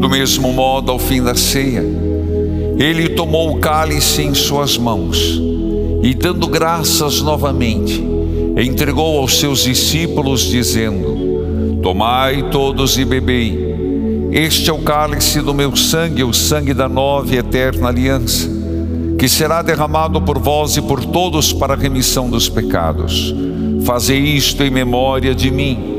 Do mesmo modo, ao fim da ceia, ele tomou o cálice em suas mãos e, dando graças novamente, entregou aos seus discípulos, dizendo: tomai todos e bebei. Este é o cálice do meu sangue, o sangue da nova e eterna aliança, que será derramado por vós e por todos para a remissão dos pecados. Fazei isto em memória de mim.